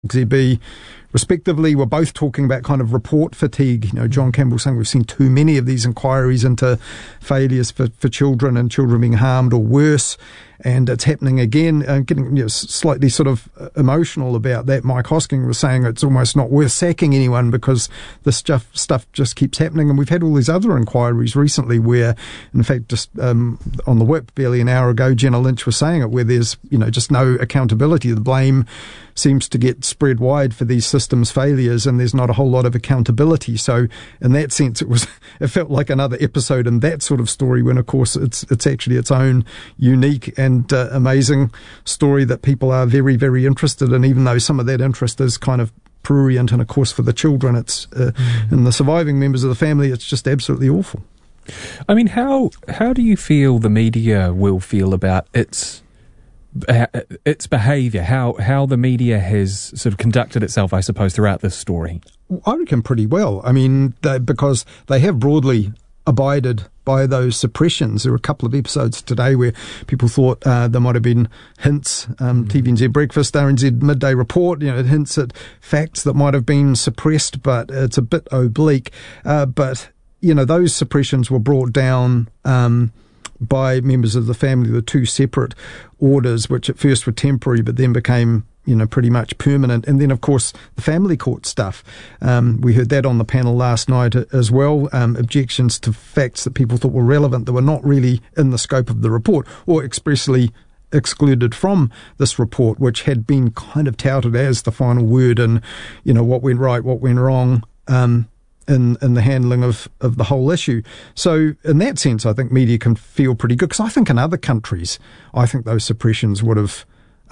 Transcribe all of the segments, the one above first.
XEB, respectively, were both talking about kind of report fatigue. You know, John Campbell saying we've seen too many of these inquiries into failures for children and children being harmed or worse. And it's happening again, getting slightly sort of emotional about that. Mike Hosking was saying it's almost not worth sacking anyone because this stuff just keeps happening. And we've had all these other inquiries recently where, in fact, just on the whip barely an hour ago, Jenna Lynch was saying it, where there's, just no accountability. The blame seems to get spread wide for these systems failures, and there's not a whole lot of accountability. So in that sense, it felt like another episode in that sort of story, when of course it's actually its own unique and amazing story that people are very, very interested in, even though some of that interest is kind of prurient. And of course for the children, it's and the surviving members of the family, it's just absolutely awful. I mean, how do you feel the media will feel about its behaviour, how the media has sort of conducted itself, I suppose, throughout this story? I reckon pretty well. I mean, because they have broadly abided by those suppressions. There were a couple of episodes today where people thought there might have been hints, TVNZ Breakfast, RNZ Midday Report, hints at facts that might have been suppressed, but it's a bit oblique. But those suppressions were brought down by members of the family, the two separate orders, which at first were temporary, but then became pretty much permanent. And then, of course, the family court stuff. We heard that on the panel last night as well. Objections to facts that people thought were relevant that were not really in the scope of the report or expressly excluded from this report, which had been kind of touted as the final word and, what went right, what went wrong, in the handling of the whole issue. So in that sense, I think media can feel pretty good, because I think in other countries, I think those suppressions would have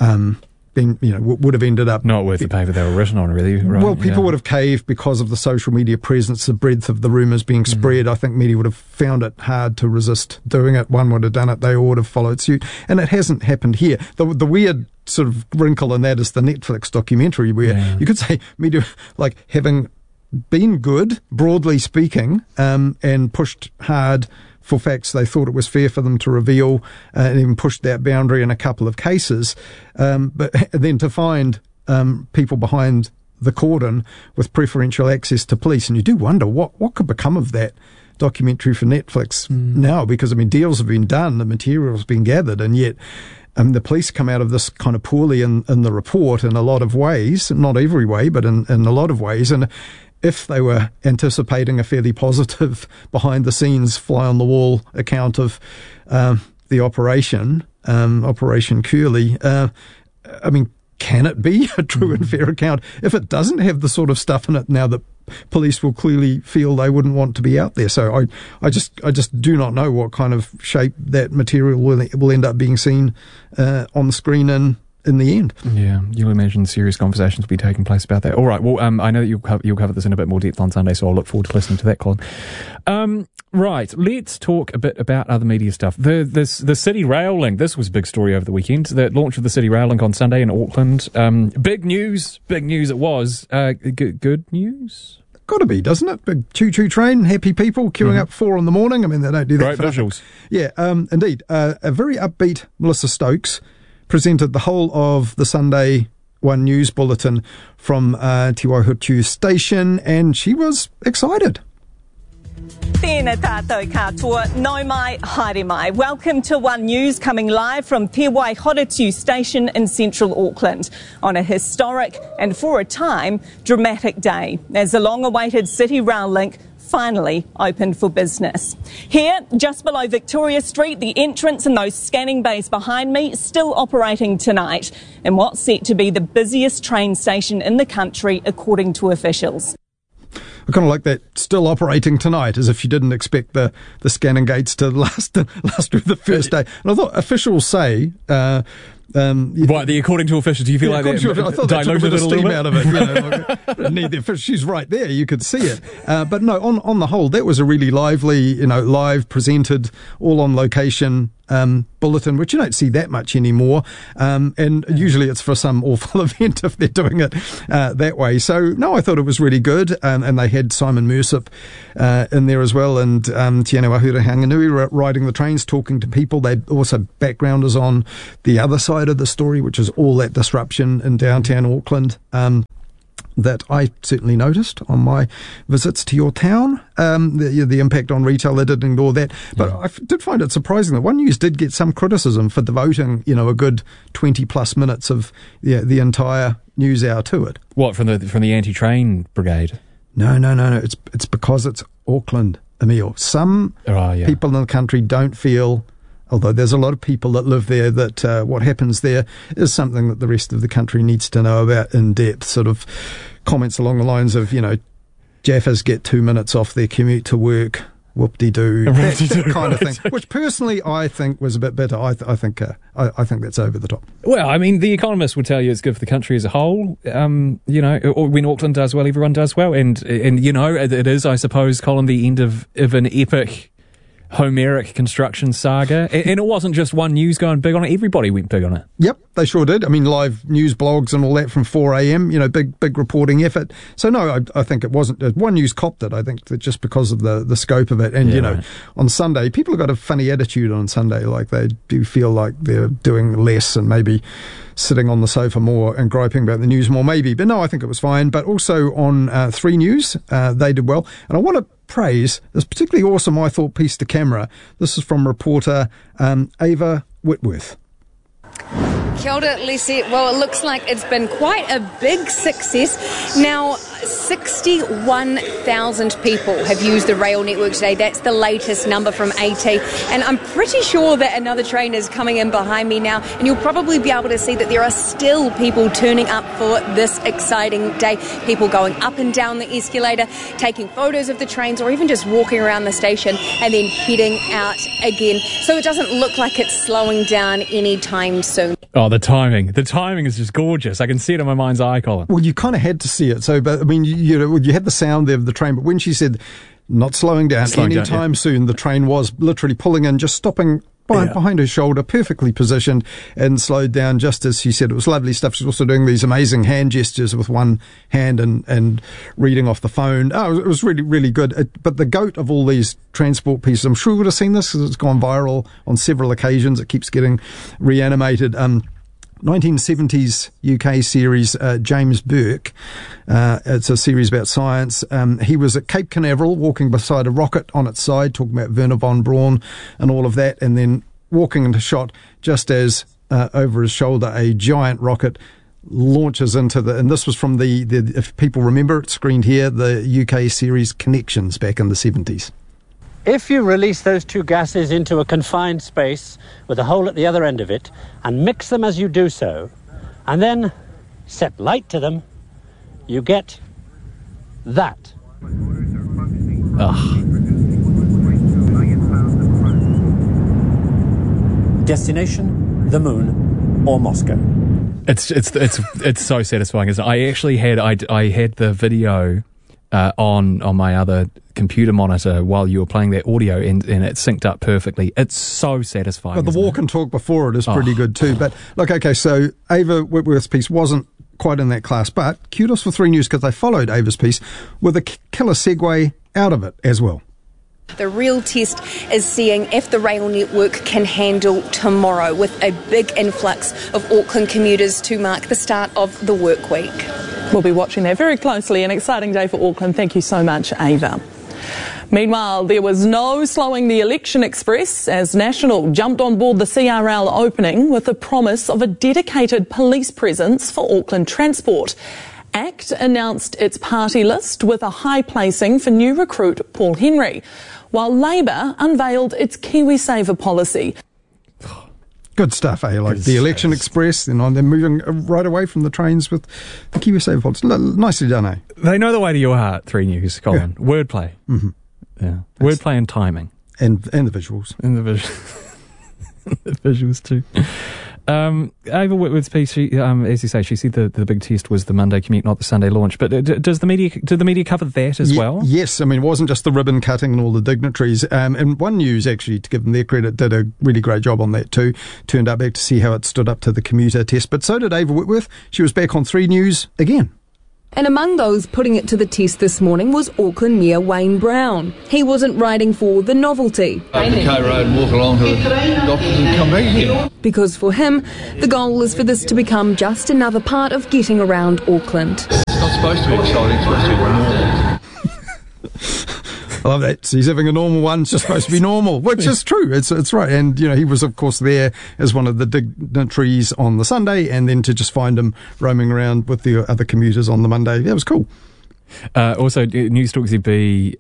would have ended up not worth the paper they were written on, really. Right? Well, people would have caved because of the social media presence, the breadth of the rumours being spread. I think media would have found it hard to resist doing it. One would have done it, they all would have followed suit. And it hasn't happened here. The weird sort of wrinkle in that is the Netflix documentary, where you could say media, like, having been good, broadly speaking, and pushed hard for facts they thought it was fair for them to reveal, and even pushed that boundary in a couple of cases. But then to find people behind the cordon with preferential access to police, and you do wonder what could become of that documentary for Netflix now, because, deals have been done, the material's been gathered, and yet the police come out of this kind of poorly in the report in a lot of ways, not every way, but in a lot of ways. And if they were anticipating a fairly positive behind-the-scenes, fly-on-the-wall account of the operation, Operation Curlew, can it be a true and fair account if it doesn't have the sort of stuff in it now that police will clearly feel they wouldn't want to be out there? So I just do not know what kind of shape that material will end up being seen on the screen in the end. Yeah, you'll imagine serious conversations will be taking place about that. All right, well, I know that you'll cover this in a bit more depth on Sunday, so I'll look forward to listening to that, Colin. Right, let's talk a bit about other media stuff. The City Rail Link, this was a big story over the weekend. The launch of the City Rail Link on Sunday in Auckland. Big news it was. Good news? Got to be, doesn't it? Big choo-choo train, happy people queuing up 4 a.m. They don't do that. Great visuals. Yeah, indeed. A very upbeat Melissa Stokes presented the whole of the Sunday One News bulletin from Te Waihotu station, and she was excited. Tēnā tātou katoa, nau mai, haere mai. Welcome to One News, coming live from Te Waihotu station in central Auckland on a historic and, for a time, dramatic day as the long-awaited City Rail Link finally opened for business. Here, just below Victoria Street, the entrance and those scanning bays behind me still operating tonight in what's set to be the busiest train station in the country, according to officials. I kind of like that, still operating tonight, as if you didn't expect the scanning gates to last through the first day. And I thought officials say... according to officials, do you feel like that I thought that took a bit of steam out of it. Need the officials. She's right there. You could see it. But no, on the whole, that was a really lively, live presented, all on location bulletin, which you don't see that much anymore. And usually it's for some awful event if they're doing it that way. So, no, I thought it was really good. And they had Simon Mersip in there as well, and Tiana Wahura Hanganui riding the trains, talking to people. They also backgrounders on the other side side of the story, which is all that disruption in downtown Auckland, that I certainly noticed on my visits to your town, the impact on retail. They didn't ignore that. But I did find it surprising that One News did get some criticism for devoting, a good 20 plus minutes of the entire news hour to it. What, from the anti-train brigade? No. It's because it's Auckland, Emil. Some people in the country don't feel, although there's a lot of people that live there, that what happens there is something that the rest of the country needs to know about in depth. Sort of comments along the lines of, Jaffas get 2 minutes off their commute to work, whoop-de-doo, that kind of thing. Which personally I think was a bit better. I think that's over the top. Well, I mean, The Economist would tell you it's good for the country as a whole. Or when Auckland does well, everyone does well. And it is, I suppose, Colin, the end of an epic Homeric construction saga. And it wasn't just One News going big on it. Everybody went big on it. Yep, they sure did. I mean, live news blogs and all that from 4 a.m., big reporting effort. So, no, I think it wasn't. One News copped it, I think, that just because of the scope of it. And, on Sunday, people have got a funny attitude on Sunday. Like, they do feel like they're doing less and maybe sitting on the sofa more and griping about the news more, maybe. But no, I think it was fine. But also on 3 News, they did well. And I want to praise this particularly awesome, I thought, piece to camera. This is from reporter Ava Whitworth. Kia ora, Lisi. Well, it looks like it's been quite a big success. Now, 61,000 people have used the rail network today. That's the latest number from AT. And I'm pretty sure that another train is coming in behind me now. And you'll probably be able to see that there are still people turning up for this exciting day. People going up and down the escalator, taking photos of the trains, or even just walking around the station and then heading out again. So it doesn't look like it's slowing down anytime soon. Oh, the timing. The timing is just gorgeous. I can see it in my mind's eye, Colin. Well, you kind of had to see it. So, but I mean, you had the sound there of the train, but when she said not slowing down anytime soon, the train was literally pulling in, just stopping behind her shoulder, perfectly positioned, and slowed down just as she said. It was lovely stuff. She's also doing these amazing hand gestures with one hand and reading off the phone. Oh, it was really, really good. But the goat of all these transport pieces, I'm sure you would have seen this because it's gone viral on several occasions. It keeps getting reanimated. 1970s UK series, James Burke. It's a series about science. He was at Cape Canaveral walking beside a rocket on its side, talking about Werner von Braun and all of that, and then walking into shot just as over his shoulder a giant rocket launches into and this was from the if people remember, it's screened here, the UK series Connections back in the 70s. If you release those two gases into a confined space with a hole at the other end of it and mix them as you do so, and then set light to them, you get that. Destination, the moon or Moscow. It's so satisfying, isn't it? I actually had I had the video on my other computer monitor while you were playing that audio, and it synced up perfectly. It's so satisfying. But the walk and talk before it is pretty good too. But look, okay, so Ava Whitworth's piece wasn't quite in that class, but kudos for 3 News because they followed Ava's piece with a killer segue out of it as well. The real test is seeing if the rail network can handle tomorrow with a big influx of Auckland commuters to mark the start of the work week. We'll be watching that very closely. An exciting day for Auckland. Thank you so much, Ava. Meanwhile, there was no slowing the Election Express as National jumped on board the CRL opening with the promise of a dedicated police presence for Auckland transport. ACT announced its party list with a high placing for new recruit Paul Henry, while Labour unveiled its KiwiSaver policy. Good stuff, eh? Like the Election Express, they're moving right away from the trains with the KiwiSaver policy. Nicely done, eh? They know the way to your heart, 3 News, Colin. Yeah. Wordplay. Mm-hmm. Yeah. Wordplay and timing. And the visuals. And the visuals. The visuals too. Ava Whitworth's piece, she, as you say, she said the big test was the Monday commute, not the Sunday launch. But did the media cover that as well? Yes, I mean, it wasn't just the ribbon cutting and all the dignitaries. And One News, actually, to give them their credit, did a really great job on that too. Turned up back to see how it stood up to the commuter test. But so did Ava Whitworth. She was back on 3 News again. And among those putting it to the test this morning was Auckland Mayor Wayne Brown. He wasn't riding for the novelty. Up the K Road and walk along to the doctors and come back again. Because for him, the goal is for this to become just another part of getting around Auckland. It's not supposed to be exciting, it's supposed to be normal. I love that. So he's having a normal one. It's just supposed to be normal, which is true. It's right. And, he was, of course, there as one of the dignitaries on the Sunday, and then to just find him roaming around with the other commuters on the Monday, that was cool. Also, News Talk ZB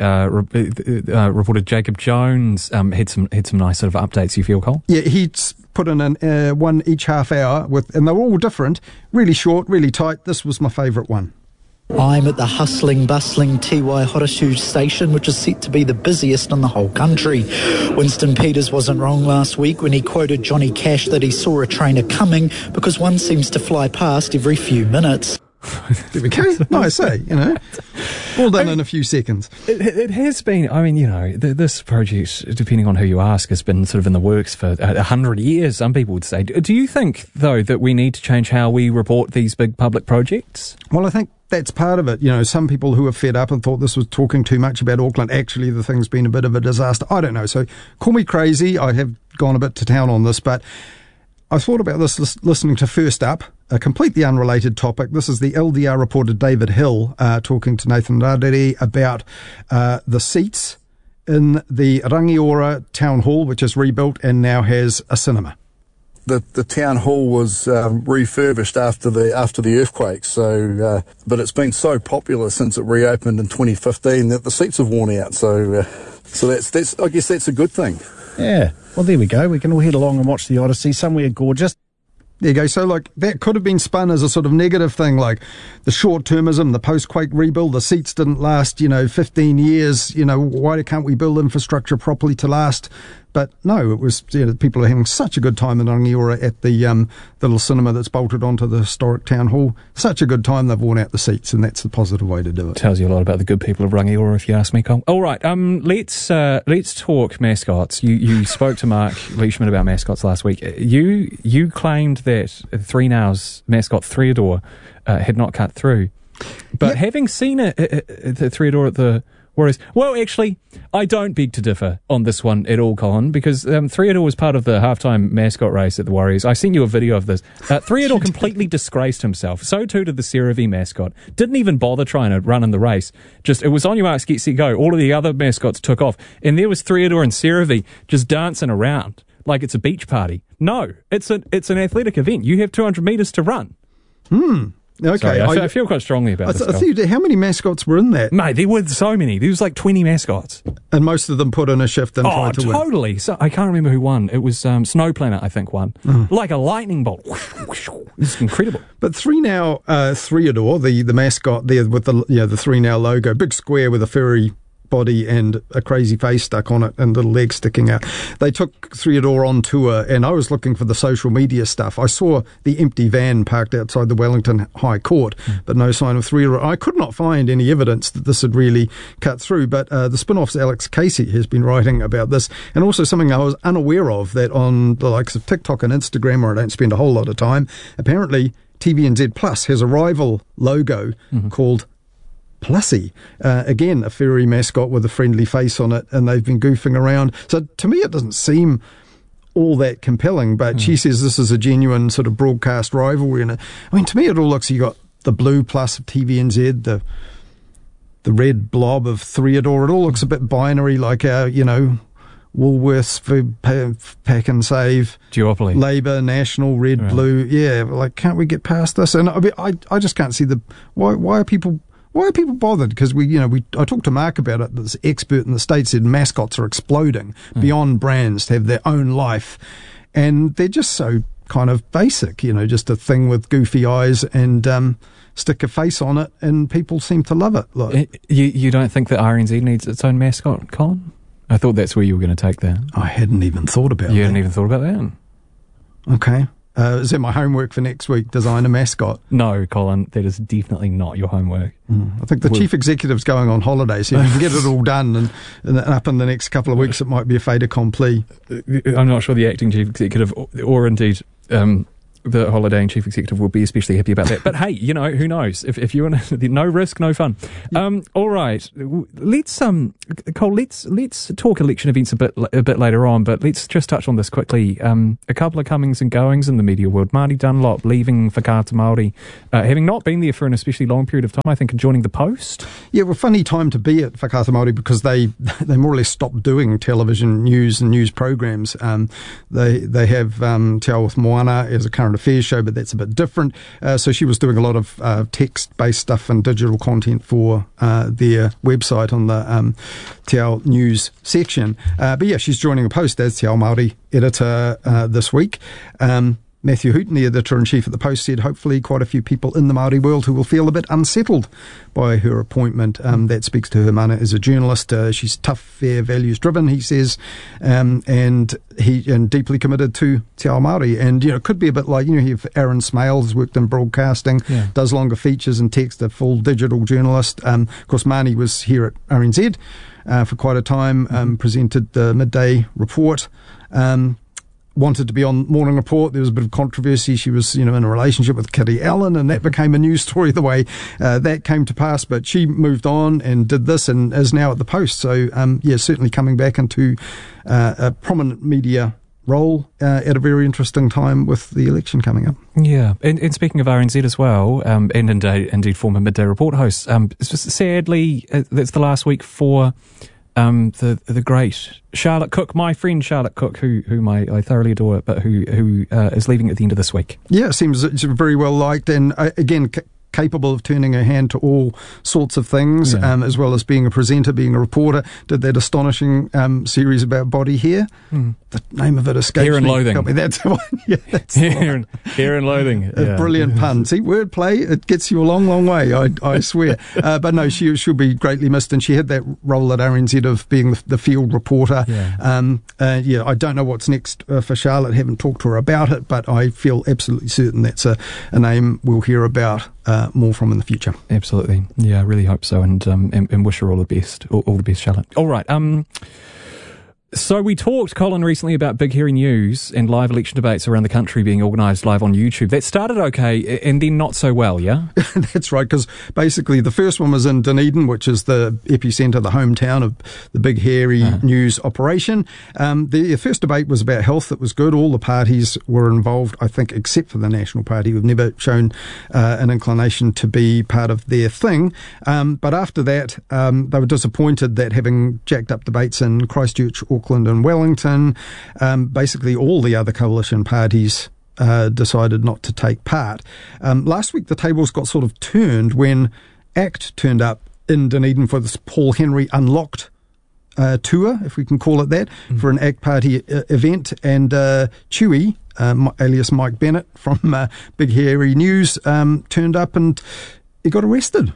reported Jacob Jones had some nice sort of updates. You feel, Cole? Yeah, he's put in one each half hour and they were all different, really short, really tight. This was my favourite one. I'm at the hustling, bustling Tiwai Horasu station, which is set to be the busiest in the whole country. Winston Peters wasn't wrong last week when he quoted Johnny Cash that he saw a trainer coming because one seems to fly past every few minutes. There we go. Nice, all done in a few seconds. It has been, this project, depending on who you ask, has been sort of in the works for 100 years, some people would say. Do you think, though, that we need to change how we report these big public projects? Well, I think that's part of it. Some people who are fed up and thought this was talking too much about Auckland. Actually, the thing's been a bit of a disaster. I don't know. So call me crazy. I have gone a bit to town on this, but I thought about this listening to First Up, a completely unrelated topic. This is the LDR reporter David Hill talking to Nathan Rādere about the seats in the Rangiora Town Hall, which is rebuilt and now has a cinema. The town hall was refurbished after the earthquake, so but it's been so popular since it reopened in 2015 that the seats have worn out. So that's I guess that's a good thing. Yeah. Well, there we go. We can all head along and watch the Odyssey. Somewhere gorgeous. There you go. So, that could have been spun as a sort of negative thing, like the short-termism, the post-quake rebuild, the seats didn't last, 15 years, why can't we build infrastructure properly to last? But no, it was, people are having such a good time in Rangiora at the little cinema that's bolted onto the historic town hall. Such a good time, they've worn out the seats, and that's the positive way to do it. Tells you a lot about the good people of Rangiora, if you ask me, Cole. All right, let's talk mascots. You spoke to Mark Leishman about mascots last week. You claimed that Three Now's mascot Threador had not cut through, but having seen the Threador at the Warriors. Well, actually, I don't beg to differ on this one at all, Colin, because Threador was part of the halftime mascot race at the Warriors. I sent you a video of this. Threador completely disgraced himself. So too did the Serevi mascot. Didn't even bother trying to run in the race. Just, it was on your marks, get set, go. All of the other mascots took off. And there was Threador and Serevi just dancing around like it's a beach party. No, it's an athletic event. You have 200 metres to run. Okay, sorry, I feel quite strongly about this. How many mascots were in that? Mate, there were so many. There was like 20 mascots. And most of them put in a shift and tried to win. Oh, totally. So, I can't remember who won. It was Snow Planet, I think, won. Like a lightning bolt. It's incredible. But Three Now, Threador, the mascot there with the Three Now logo, big square with a furry body and a crazy face stuck on it and little legs sticking out. They took Threador on tour, and I was looking for the social media stuff. I saw the empty van parked outside the Wellington High Court, but no sign of Threador. I could not find any evidence that this had really cut through, but the Spin-Off's Alex Casey has been writing about this, and also something I was unaware of, that on the likes of TikTok and Instagram, where I don't spend a whole lot of time, apparently TVNZ Plus has a rival logo called Plussy, again a furry mascot with a friendly face on it, and they've been goofing around. So to me it doesn't seem all that compelling, but she says this is a genuine sort of broadcast rivalry. And to me it all looks, you got the blue plus of TVNZ, the red blob of Threador. It all looks a bit binary, like Woolworths, Food Pack and Save, duopoly, Labour, National, red, blue. Yeah, like, can't we get past this? And I just can't see why are people bothered? Because I talked to Mark about it. This expert in the States said mascots are exploding beyond brands to have their own life, and they're just so kind of basic. Just a thing with goofy eyes and stick a face on it, and people seem to love it. Like, you don't think that RNZ needs its own mascot, Colin? I thought that's where you were going to take that. I hadn't even thought about that. You hadn't even thought about that? Okay. Is that my homework for next week? Design a mascot? No, Colin, that is definitely not your homework. I think the chief executive's going on holiday, so if you can get it all done and up in the next couple of weeks, it might be a fait accompli. I'm not sure the acting chief executive or indeed the Holiday Inn chief executive will be especially happy about that. But hey, you know, who knows? If you're in no risk, no fun. All right, let's Cole, let's talk election events a bit later on. But let's just touch on this quickly. A couple of comings and goings in the media world. Marty Dunlop leaving Whakaata Māori, having not been there for an especially long period of time, I think, and joining the Post. Yeah, well, funny time to be at Whakaata Māori because they more or less stopped doing television news and news programs. They have Te Ao with Moana as a current affairs show, but that's a bit different. So she was doing a lot of text-based stuff and digital content for their website on the Te Ao News section. But yeah, she's joining the Post as Te Ao Māori editor this week. Matthew Hooton, the editor-in-chief at the Post, said hopefully quite a few people in the Māori world who will feel a bit unsettled by her appointment. That speaks to her mana as a journalist. She's tough, fair, values-driven, he says, and deeply committed to Te Ao Māori. And, you know, it could be a bit like, you know, you have Aaron Smale, who's worked in broadcasting, does longer features and text, a full digital journalist. Of course, Māni was here at RNZ for quite a time, presented the midday report, wanted to be on Morning Report. There was a bit of controversy. She was, you know, in a relationship with Kitty Allen, and that became a news story the way that came to pass. But she moved on and did this and is now at the Post. So, yeah, certainly coming back into a prominent media role at a very interesting time with the election coming up. Yeah, and speaking of RNZ as well, and indeed former Midday Report hosts, sadly, that's the last week for the great Charlotte Cook, my friend Charlotte Cook, whom I thoroughly adore, but who is leaving at the end of this week. Yeah, seems very well liked, and again, capable of turning her hand to all sorts of things, as well as being a presenter, being a reporter. Did that astonishing series about body hair. The name of it escapes me. Hair and Loathing. That's the one. Yeah, that's Hair and Loathing. A brilliant pun. See, wordplay, it gets you a long, long way, I swear. But no, she'll be greatly missed, and she had that role at RNZ of being the field reporter. I don't know what's next for Charlotte. Haven't talked to her about it, but I feel absolutely certain that's a name we'll hear about more from in the future. Absolutely. Yeah, I really hope so, and wish her all the best. All the best, Charlotte. All right. So we talked, Colin, recently about Big Hairy News and live election debates around the country being organised live on YouTube. That started okay and then not so well, yeah? That's right, because basically the first one was in Dunedin, which is the epicentre, the hometown of the Big Hairy News operation. The first debate was about health. It was good. All the parties were involved, I think, except for the National Party, who've never shown an inclination to be part of their thing. But after that, they were disappointed that having jacked up debates in Christchurch, Auckland and Wellington, basically all the other coalition parties decided not to take part. Last week the tables got sort of turned when ACT turned up in Dunedin for this Paul Henry Unlocked tour, if we can call it that, for an ACT party event, and Chewy, alias Mike Bennett from Big Hairy News, turned up and he got arrested.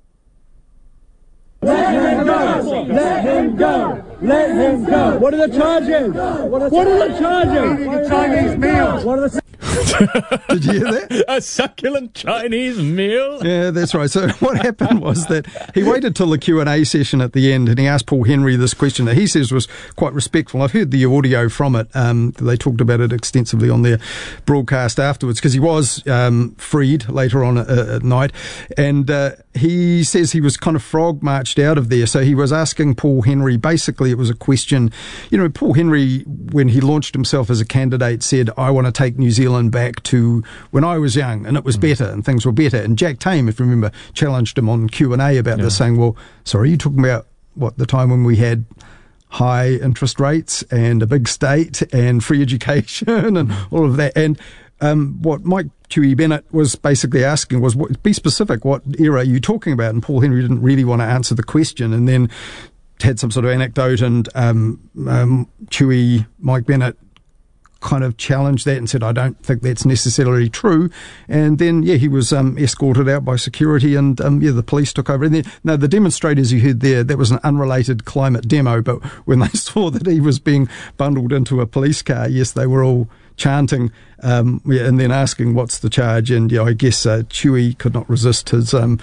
Let him go! Let him go! Let him go! What are the charges? What are the charges? Eating a Chinese meal. What are the... Did you hear that? A succulent Chinese meal? Yeah, that's right. So what happened was that he waited till the Q&A session at the end and he asked Paul Henry this question that he says was quite respectful. I've heard the audio from it. They talked about it extensively on their broadcast afterwards because he was freed later on at night. And he says he was kind of frog marched out of there. So he was asking Paul Henry, basically it was a question. You know, Paul Henry, when he launched himself as a candidate, said, I want to take New Zealand back to when I was young and it was better and things were better. And Jack Tame, if you remember, challenged him on Q&A about this, saying, well, sorry, you're talking about what, the time when we had high interest rates and a big state and free education and all of that. And what Mike Chewy Bennett was basically asking was, be specific, what era are you talking about? And Paul Henry didn't really want to answer the question and then had some sort of anecdote, and Chewy, Mike Bennett, kind of challenged that and said, I don't think that's necessarily true. And then, he was escorted out by security and, the police took over. And then, now, the demonstrators you heard there, that was an unrelated climate demo, but when they saw that he was being bundled into a police car, yes, they were all chanting, and then asking what's the charge. And, I guess Chewy could not resist his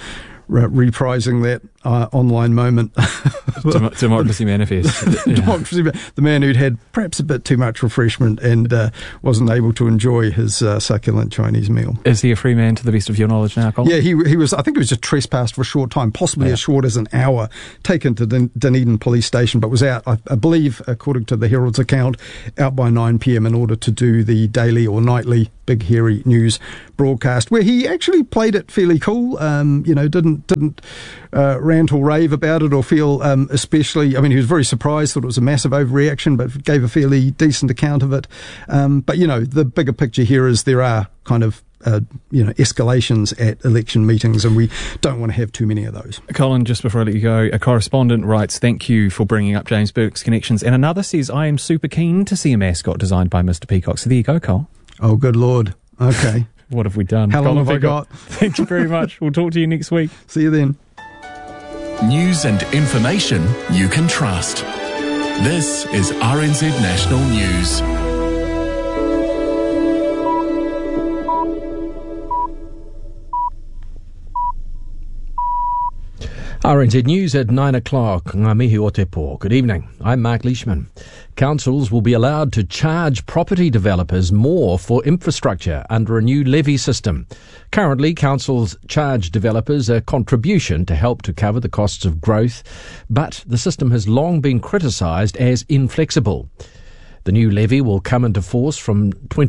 reprising that online moment. Democracy Manifest. Democracy, the man who'd had perhaps a bit too much refreshment and wasn't able to enjoy his succulent Chinese meal. Is he a free man to the best of your knowledge now, Colin? Yeah, he was. I think he was just trespassed for a short time, possibly as short as an hour, taken to Dunedin police station, but was out, I believe, according to the Herald's account, out by 9 p.m. in order to do the daily or nightly Big Hairy News broadcast, where he actually played it fairly cool. Didn't rant or rave about it or feel especially. I mean, he was very surprised, thought it was a massive overreaction, but gave a fairly decent account of it. But the bigger picture here is there are kind of escalations at election meetings, and we don't want to have too many of those. Colin, just before I let you go, a correspondent writes, "Thank you for bringing up James Burke's connections." And another says, "I am super keen to see a mascot designed by Mr. Peacock." So there you go, Cole. Oh, good Lord. Okay. What have we done? How long have I got? Thank you very much. We'll talk to you next week. See you then. News and information you can trust. This is RNZ National News. RNZ News at 9 o'clock. Ngā mihi o te pō. Good evening. I'm Mark Leishman. Councils will be allowed to charge property developers more for infrastructure under a new levy system. Currently, councils charge developers a contribution to help to cover the costs of growth, but the system has long been criticised as inflexible. The new levy will come into force from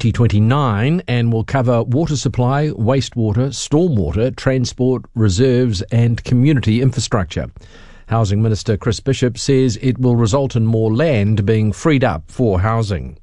2029 and will cover water supply, wastewater, stormwater, transport, reserves and community infrastructure. Housing Minister Chris Bishop says it will result in more land being freed up for housing.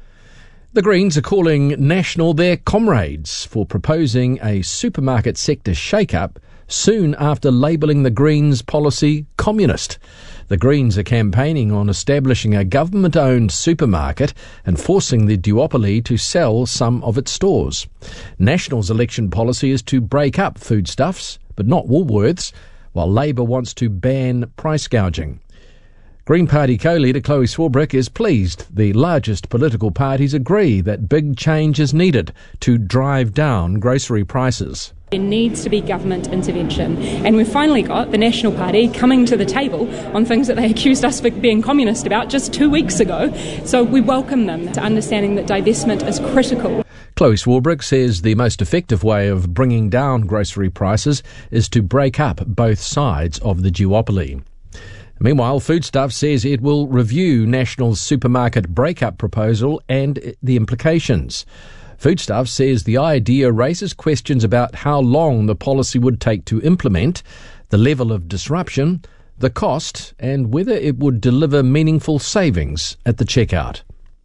The Greens are calling National their comrades for proposing a supermarket sector shake-up soon after labelling the Greens' policy communist. The Greens are campaigning on establishing a government-owned supermarket and forcing the duopoly to sell some of its stores. National's election policy is to break up foodstuffs, but not Woolworths, while Labour wants to ban price gouging. Green Party co-leader Chloe Swarbrick is pleased the largest political parties agree that big change is needed to drive down grocery prices. There needs to be government intervention, and we've finally got the National Party coming to the table on things that they accused us of being communist about just 2 weeks ago. So we welcome them to understanding that divestment is critical. Chloe Swarbrick says the most effective way of bringing down grocery prices is to break up both sides of the duopoly. Meanwhile, Foodstuffs says it will review National's supermarket breakup proposal and the implications. Foodstuffs says the idea raises questions about how long the policy would take to implement, the level of disruption, the cost, and whether it would deliver meaningful savings at the checkout.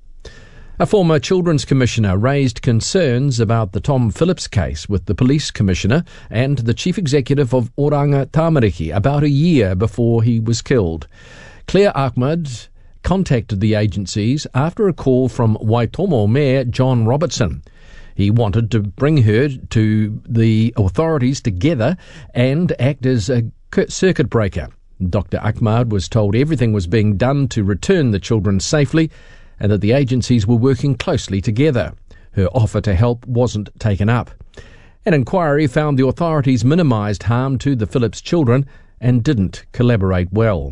A former Children's Commissioner raised concerns about the Tom Phillips case with the Police Commissioner and the Chief Executive of Oranga Tamariki about a year before he was killed. Claire Ahmad contacted the agencies after a call from Waitomo Mayor John Robertson. He wanted to bring her to the authorities together and act as a circuit breaker. Dr. Ahmad was told everything was being done to return the children safely and that the agencies were working closely together. Her offer to help wasn't taken up. An inquiry found the authorities minimised harm to the Phillips children and didn't collaborate well.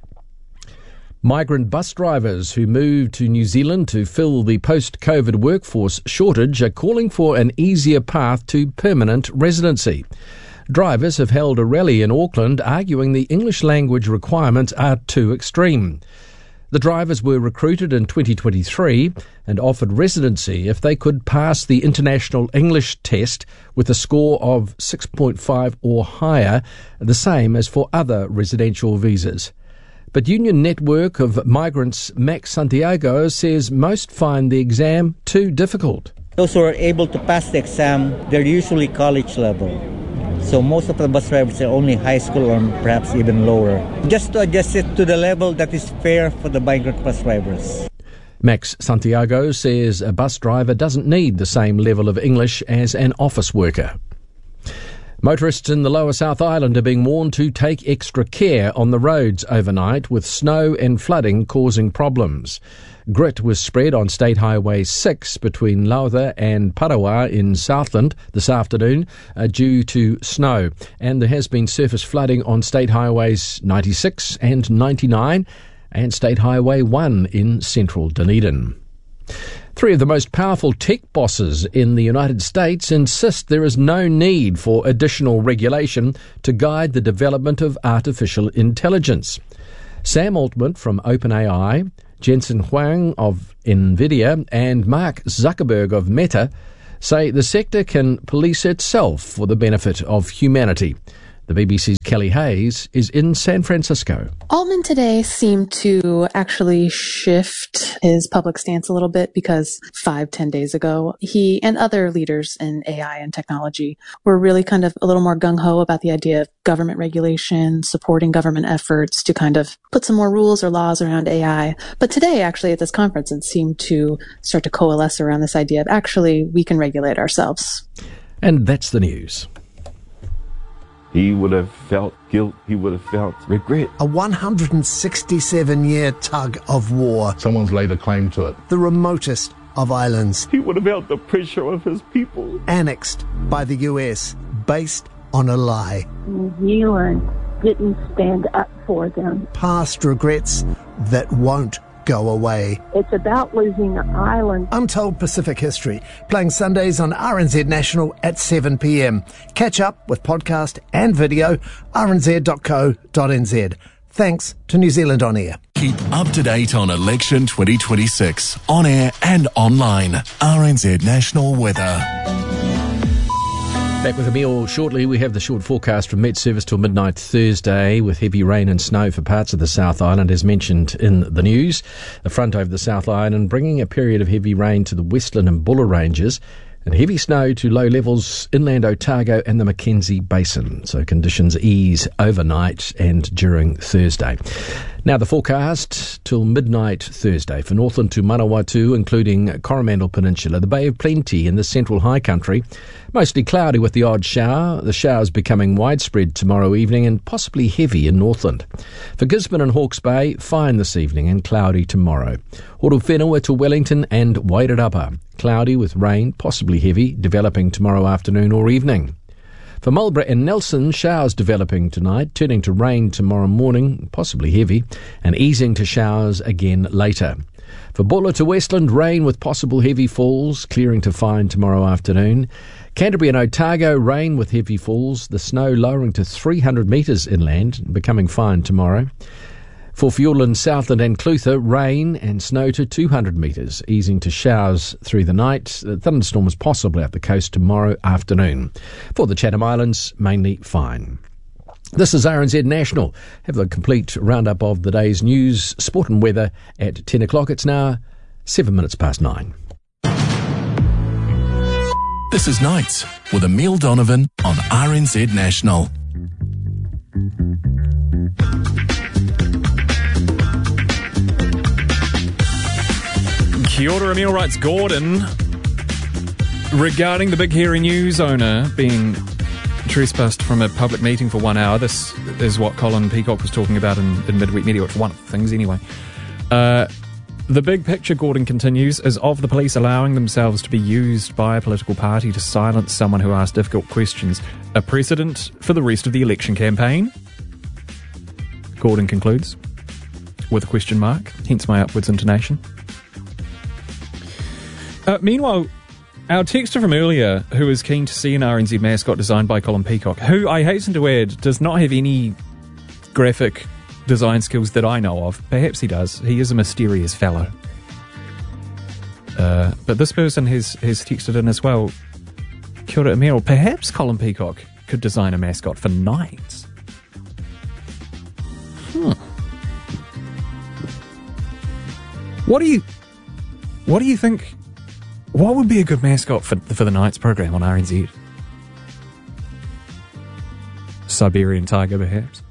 Migrant bus drivers who moved to New Zealand to fill the post-COVID workforce shortage are calling for an easier path to permanent residency. Drivers have held a rally in Auckland arguing the English language requirements are too extreme. The drivers were recruited in 2023 and offered residency if they could pass the International English Test with a score of 6.5 or higher, the same as for other residential visas. But Union Network of Migrants Max Santiago says most find the exam too difficult. Those who are able to pass the exam, they're usually college level. So most of the bus drivers are only high school or perhaps even lower. Just to adjust it to the level that is fair for the migrant bus drivers. Max Santiago says a bus driver doesn't need the same level of English as an office worker. Motorists in the Lower South Island are being warned to take extra care on the roads overnight, with snow and flooding causing problems. Grit was spread on State Highway 6 between Lautha and Parawa in Southland this afternoon due to snow. And there has been surface flooding on State Highways 96 and 99 and State Highway 1 in central Dunedin. 3 of the most powerful tech bosses in the United States insist there is no need for additional regulation to guide the development of artificial intelligence. Sam Altman from OpenAI, Jensen Huang of NVIDIA, and Mark Zuckerberg of Meta say the sector can police itself for the benefit of humanity. The BBC's Kelly Hayes is in San Francisco. Altman today seemed to actually shift his public stance a little bit, because 5-10 days ago, he and other leaders in AI and technology were really kind of a little more gung-ho about the idea of government regulation, supporting government efforts to kind of put some more rules or laws around AI. But today, actually, at this conference, it seemed to start to coalesce around this idea of actually we can regulate ourselves. And that's the news. He would have felt guilt. He would have felt regret. A 167-year tug of war. Someone's laid a claim to it. The remotest of islands. He would have felt the pressure of his people. Annexed by the US, based on a lie. New Zealand didn't stand up for them. Past regrets that won't go away. It's about losing the island. Untold Pacific History, playing Sundays on RNZ National at 7 p.m. Catch up with podcast and video, rnz.co.nz. Thanks to New Zealand On Air. Keep up to date on election 2026, on air and online. RNZ National Weather. Back with Emile shortly. We have the short forecast from Met Service till midnight Thursday, with heavy rain and snow for parts of the South Island, as mentioned in the news. The front over the South Island bringing a period of heavy rain to the Westland and Buller ranges, and heavy snow to low levels inland Otago and the Mackenzie Basin. So conditions ease overnight and during Thursday. Now the forecast till midnight Thursday for Northland to Manawatu, including Coromandel Peninsula, the Bay of Plenty in the central high country. Mostly cloudy with the odd shower, the showers becoming widespread tomorrow evening and possibly heavy in Northland. For Gisborne and Hawke's Bay, fine this evening and cloudy tomorrow. Horowhenua to Wellington and Wairarapa, cloudy with rain, possibly heavy, developing tomorrow afternoon or evening. For Marlborough and Nelson, showers developing tonight, turning to rain tomorrow morning, possibly heavy, and easing to showers again later. For Buller to Westland, rain with possible heavy falls, clearing to fine tomorrow afternoon. Canterbury and Otago, rain with heavy falls, the snow lowering to 300 metres inland, becoming fine tomorrow. For Fiordland, Southland and Clutha, rain and snow to 200 metres, easing to showers through the night. Thunderstorms possible out the coast tomorrow afternoon. For the Chatham Islands, mainly fine. This is RNZ National. Have a complete roundup of the day's news, sport and weather at 10 o'clock. It's now 7 minutes past 9. This is Nights with Emile Donovan on RNZ National. Kia ora, Emile, writes Gordon. Regarding the big hairy news owner being trespassed from a public meeting for 1 hour, this is what Colin Peacock was talking about in Midweek Media. It's one of the things anyway. The big picture, Gordon continues, is of the police allowing themselves to be used by a political party to silence someone who asks difficult questions. A precedent for the rest of the election campaign? Gordon concludes with a question mark, hence my upwards intonation. Meanwhile, our texter from earlier, who is keen to see an RNZ mascot designed by Colin Peacock, who, I hasten to add, does not have any graphic design skills that I know of. Perhaps he does. He is a mysterious fellow. But this person has texted in as well. Kia ora, Emile. Perhaps Colin Peacock could design a mascot for Knights. What do you think? What would be a good mascot for the Knights program on RNZ? Siberian tiger, perhaps?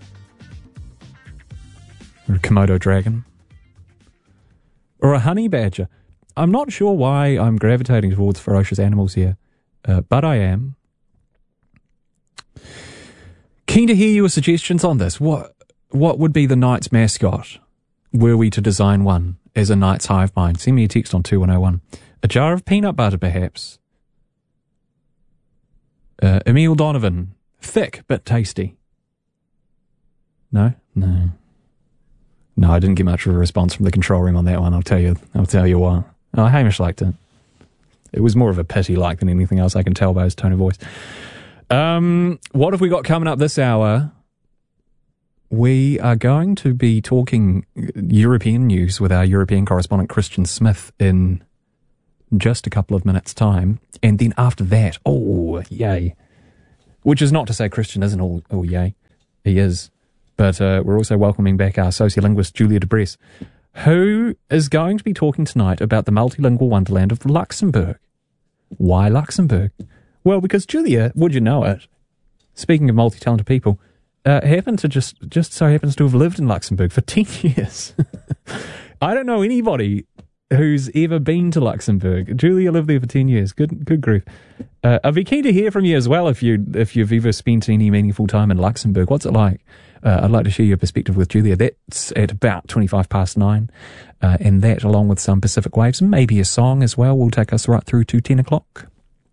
Or a Komodo dragon? Or a honey badger? I'm not sure why I'm gravitating towards ferocious animals here, but I am. Keen to hear your suggestions on this. What would be the Knights mascot were we to design one as a Knights hive mind? Send me a text on 2101. A jar of peanut butter, perhaps. Emil Donovan. Thick, but tasty. No, I didn't get much of a response from the control room on that one. I'll tell you why. Oh, Hamish liked it. It was more of a pity like than anything else. I can tell by his tone of voice. What have we got coming up this hour? We are going to be talking European news with our European correspondent Christian Smith in just a couple of minutes' time. And then after that, oh, yay. Which is not to say Christian isn't all yay. He is. But we're also welcoming back our sociolinguist Julia de Bress, who is going to be talking tonight about the multilingual wonderland of Luxembourg. Why Luxembourg? Well, because Julia, would you know it, speaking of multi-talented people, happens to have lived in Luxembourg for 10 years. I don't know anybody who's ever been to Luxembourg. Julia lived there for 10 years. Good grief. I'd be keen to hear from you as well if you've ever spent any meaningful time in Luxembourg. What's it like? I'd like to share your perspective with Julia. That's at about 9:25. And that, along with some Pacific Waves, maybe a song as well, will take us right through to 10 o'clock.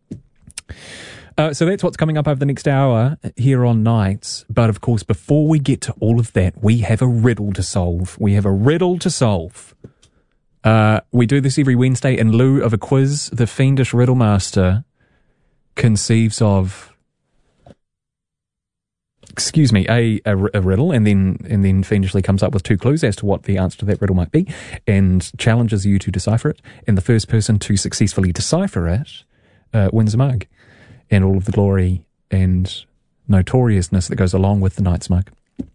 So that's what's coming up over the next hour here on Nights. But of course, before we get to all of that, we have a riddle to solve. We do this every Wednesday in lieu of a quiz. The fiendish riddle master conceives of, a riddle, and then fiendishly comes up with 2 clues as to what the answer to that riddle might be, and challenges you to decipher it. And the first person to successfully decipher it wins a mug, and all of the glory and notoriousness that goes along with the Knight's mug.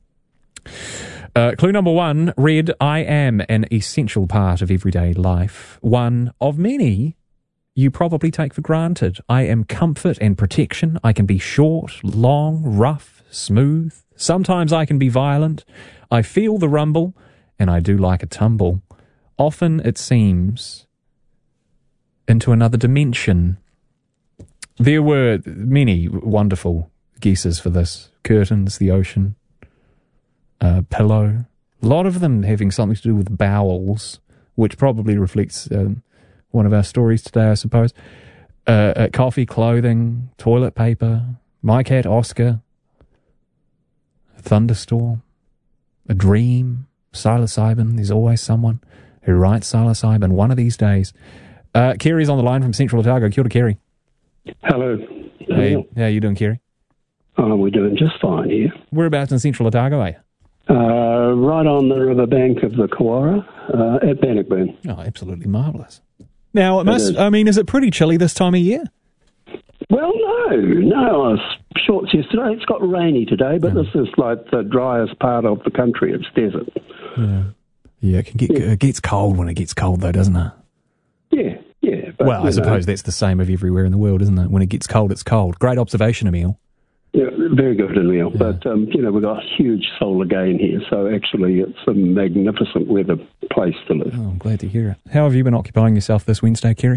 Clue number 1 read, I am an essential part of everyday life, one of many you probably take for granted. I am comfort and protection. I can be short, long, rough, smooth. Sometimes I can be violent. I feel the rumble, and I do like a tumble. Often it seems into another dimension. There were many wonderful guesses for this. Curtains, the ocean, pillow. A lot of them having something to do with bowels, which probably reflects one of our stories today, I suppose. Coffee, clothing, toilet paper, my cat Oscar, thunderstorm, a dream, psilocybin. There's always someone who writes psilocybin one of these days. Kerry's on the line from Central Otago. Kia ora, Kerry. Hello. Hey, how you doing, Kerry? We're doing just fine here. Whereabouts in Central Otago are you? Right on the riverbank of the Kawara at Bannockburn. Oh, absolutely marvellous. Now, is it pretty chilly this time of year? Well, no, I was shorts yesterday. It's got rainy today, but this is like the driest part of the country. It's desert. Yeah, it gets cold when it gets cold, though, doesn't it? Yeah. But, well, I suppose that's the same of everywhere in the world, isn't it? When it gets cold, it's cold. Great observation, Emil. Yeah, very good, Emil. Yeah. But, we've got huge solar gain here, so actually it's a magnificent weather place to live. Oh, I'm glad to hear it. How have you been occupying yourself this Wednesday, Kerry?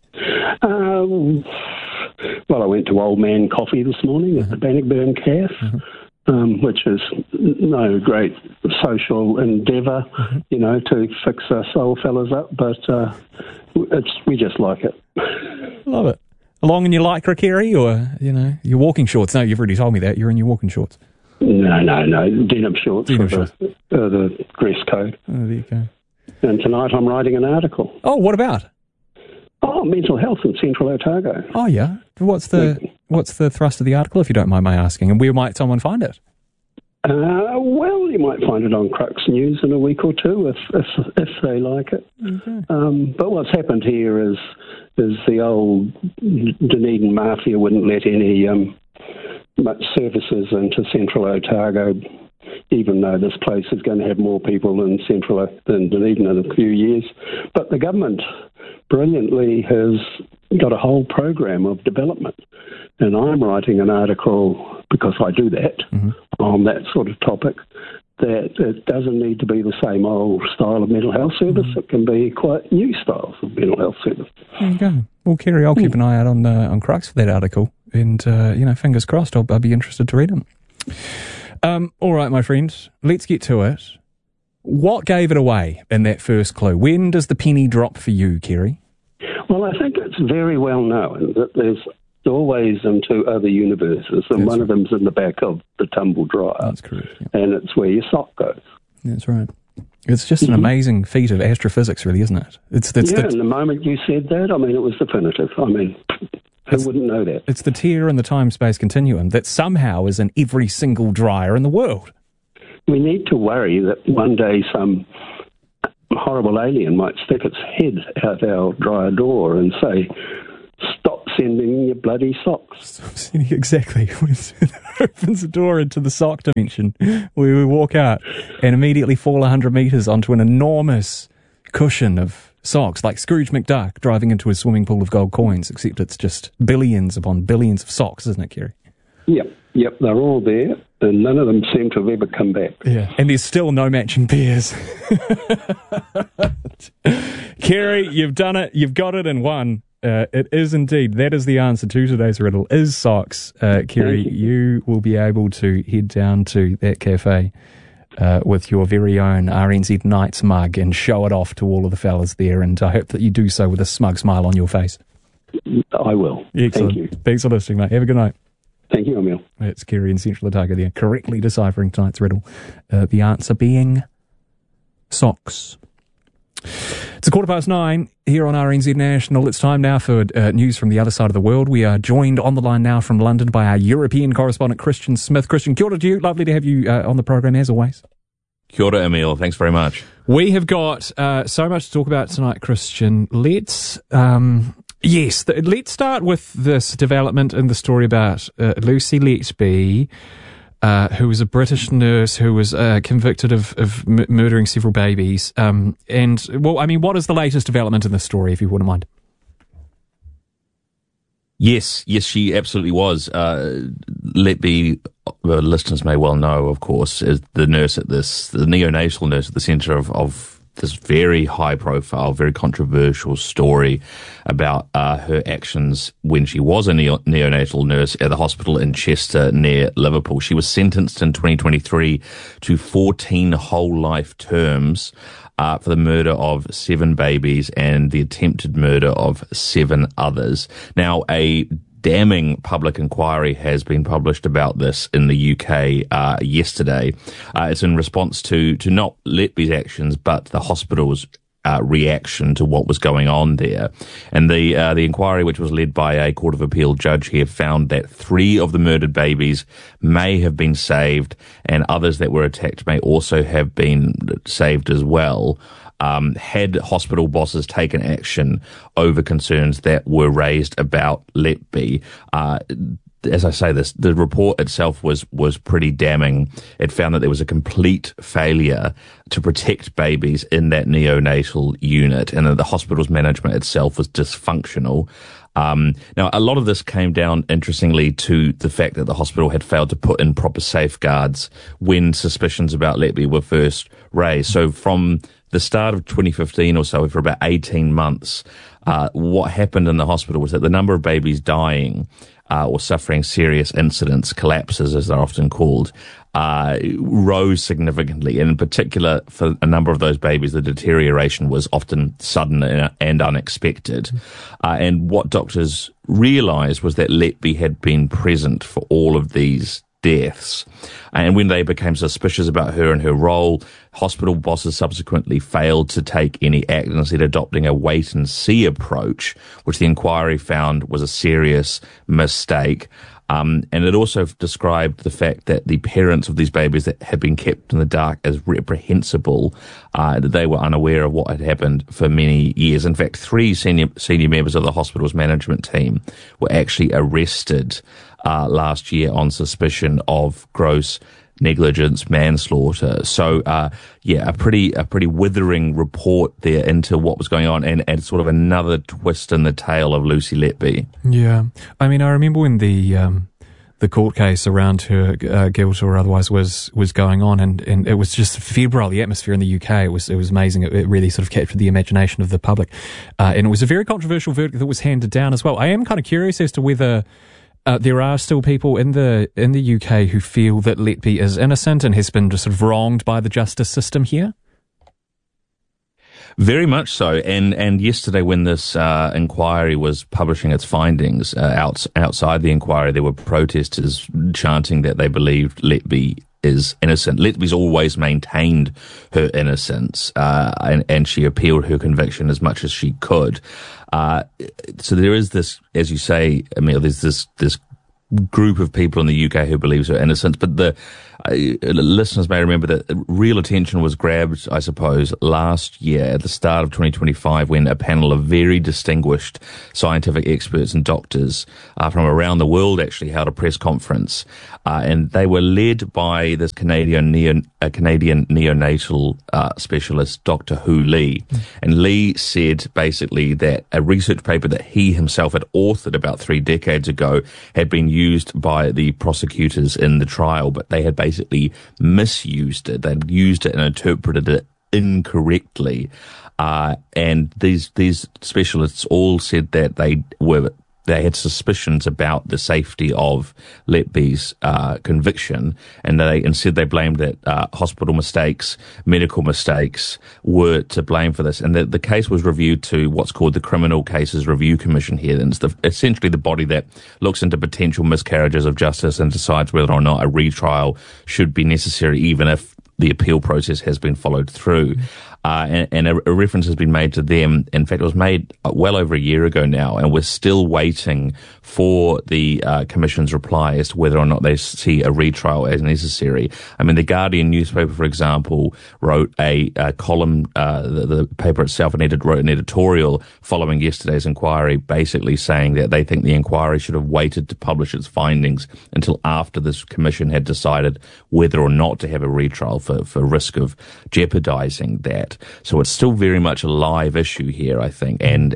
Well, I went to Old Man Coffee this morning at the Bannockburn Cafe, which is no great social endeavour, to fix our soul fellas up, but we just like it. Love it. Along in your lycra, Kerry, or, your walking shorts? No, you've already told me that. You're in your walking shorts. No. Denim shorts. The dress code. Oh, there you go. And tonight I'm writing an article. Oh, what about? Oh, mental health in Central Otago. Oh, yeah. What's the thrust of the article, if you don't mind my asking? And where might someone find it? Well, you might find it on Crux News in a week or two if they like it. Okay. But what's happened here is the old Dunedin mafia wouldn't let any much services into Central Otago, even though this place is going to have more people than Dunedin in a few years. But the government brilliantly has got a whole program of development. And I'm writing an article, because I do that, on that sort of topic, that it doesn't need to be the same old style of mental health service. It can be quite new styles of mental health service. There you go. Well, Kerry, I'll keep an eye out on Crux for that article. And, fingers crossed, I'll be interested to read them. All right, my friends, let's get to it. What gave it away in that first clue? When does the penny drop for you, Kerry? Well, I think it's very well known that there's doorways into other universes, and one of them's in the back of the tumble dryer. That's correct. Yeah. And it's where your sock goes. That's right. It's just an amazing feat of astrophysics, really, isn't it? And the moment you said that, I mean, it was definitive. I mean, who wouldn't know that? It's the tear in the time-space continuum that somehow is in every single dryer in the world. We need to worry that one day some horrible alien might stick its head out our dryer door and say, "Stop sending your bloody socks." Exactly. It opens the door into the sock dimension where we walk out and immediately fall 100 metres onto an enormous cushion of socks, like Scrooge McDuck driving into a swimming pool of gold coins, except it's just billions upon billions of socks, isn't it, Kerry? Yep, they're all there, and none of them seem to have ever come back. Yeah, and there's still no matching pairs. Kerry, you've done it. You've got it in one. It is indeed. That is the answer to today's riddle, is socks. Kerry, you will be able to head down to that cafe with your very own RNZ Knights mug and show it off to all of the fellas there, and I hope that you do so with a smug smile on your face. I will. Excellent. Thank you. Thanks for listening, mate. Have a good night. Thank you, Emil. It's Kerry in Central Otago there, correctly deciphering tonight's riddle. The answer being socks. It's 9:15 here on RNZ National. It's time now for news from the other side of the world. We are joined on the line now from London by our European correspondent, Christian Smith. Christian, kia ora to you. Lovely to have you on the program as always. Kia ora, Emil. Thanks very much. We have got so much to talk about tonight, Christian. Let's start with this development in the story about Lucy Letby, who was a British nurse who was convicted of murdering several babies. What is the latest development in this story, if you wouldn't mind? Yes, she absolutely was. Letby, listeners may well know, of course, is the neonatal nurse at the centre of this very high-profile, very controversial story about her actions when she was a neonatal nurse at the hospital in Chester near Liverpool. She was sentenced in 2023 to 14 whole life terms for the murder of 7 babies and the attempted murder of 7 others. Now, a damning public inquiry has been published about this in the UK yesterday. It's in response to not Letby's actions, but the hospital's reaction to what was going on there. And the inquiry, which was led by a Court of Appeal judge here, found that 3 of the murdered babies may have been saved, and others that were attacked may also have been saved as well. Had hospital bosses taken action over concerns that were raised about Letby. As I say this, the report itself was pretty damning. It found that there was a complete failure to protect babies in that neonatal unit, and that the hospital's management itself was dysfunctional. Now, a lot of this came down, interestingly, to the fact that the hospital had failed to put in proper safeguards when suspicions about Letby were first raised. So from the start of 2015 or so, for about 18 months, what happened in the hospital was that the number of babies dying or suffering serious incidents, collapses as they're often called, rose significantly. And in particular, for a number of those babies, the deterioration was often sudden and unexpected. And what doctors realised was that Letby had been present for all of these deaths. And when they became suspicious about her and her role, hospital bosses subsequently failed to take any action, instead adopting a wait-and-see approach, which the inquiry found was a serious mistake. And it also described the fact that the parents of these babies that had been kept in the dark as reprehensible, that they were unaware of what had happened for many years. In fact, 3 senior members of the hospital's management team were actually arrested last year on suspicion of gross negligence, manslaughter. So, a pretty withering report there into what was going on, and sort of another twist in the tale of Lucy Letby. Yeah. I mean, I remember when the court case around her guilt or otherwise was going on, and it was just febrile, the atmosphere in the UK. It was amazing. It really sort of captured the imagination of the public. And it was a very controversial verdict that was handed down as well. I am kind of curious as to whether there are still people in the UK who feel that Letby is innocent and has been just sort of wronged by the justice system here? Very much so. And yesterday when this inquiry was publishing its findings, outside the inquiry, there were protesters chanting that they believed Letby is innocent. Letby's always maintained her innocence, and she appealed her conviction as much as she could. So there is this, as you say, Emil, there's this group of people in the UK who believes her innocent, but the listeners may remember that real attention was grabbed, I suppose, last year at the start of 2025 when a panel of very distinguished scientific experts and doctors from around the world actually held a press conference, and they were led by this Canadian neonatal specialist, Dr. Hu Lee. And Lee said basically that a research paper that he himself had authored about 3 decades ago had been used by the prosecutors in the trial, but they had basically misused it. They'd used it and interpreted it incorrectly. And these specialists all said that they had suspicions about the safety of Letby's conviction, and instead they blamed that hospital mistakes, medical mistakes were to blame for this. And the case was reviewed to what's called the Criminal Cases Review Commission here. And it's essentially the body that looks into potential miscarriages of justice and decides whether or not a retrial should be necessary, even if the appeal process has been followed through. And a reference has been made to them. In fact, it was made well over a year ago now, and we're still waiting for the Commission's reply as to whether or not they see a retrial as necessary. I mean, the Guardian newspaper, for example, wrote a column, the paper itself, wrote an editorial following yesterday's inquiry, basically saying that they think the inquiry should have waited to publish its findings until after this Commission had decided whether or not to have a retrial for risk of jeopardizing that. So it's still very much a live issue here, I think, and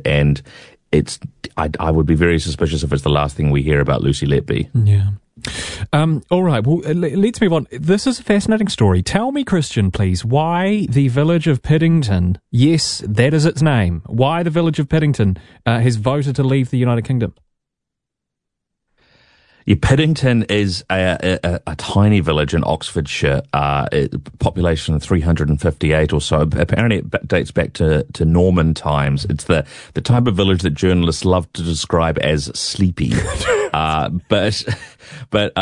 I would be very suspicious if it's the last thing we hear about Lucy Letby. Yeah. All right. Well, let's move on. This is a fascinating story. Tell me, Christian, please, why the village of Piddington, yes, that is its name, why the village of Piddington has voted to leave the United Kingdom. Yeah, Piddington is a tiny village in Oxfordshire, population of 358 or so. Apparently it dates back to Norman times. It's the type of village that journalists love to describe as sleepy. But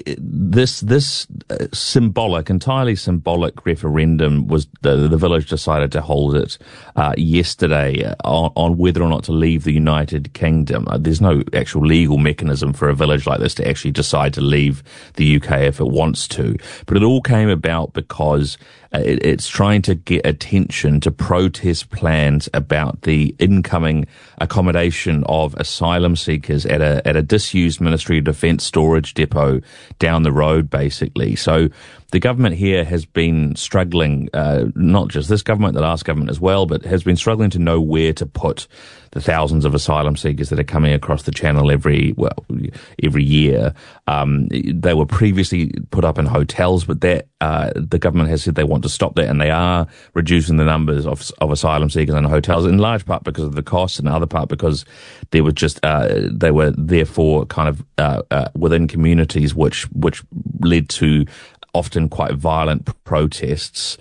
this entirely symbolic referendum was the village decided to hold it yesterday on whether or not to leave the United Kingdom. There's no actual legal mechanism for a village like this to actually decide to leave the UK if it wants to. But it all came about because it's trying to get attention to protest plans about the incoming accommodation of asylum seekers at a disused Ministry of Defence storage depot down the road, basically. So the government here has been struggling, not just this government, the last government as well, but has been struggling to know where to put the thousands of asylum seekers that are coming across the channel every year. They were previously put up in hotels, but the government has said they want to stop that, and they are reducing the numbers of asylum seekers in hotels, in large part because of the costs, and other part because there was just they were therefore kind of within communities, which led to often quite violent protests.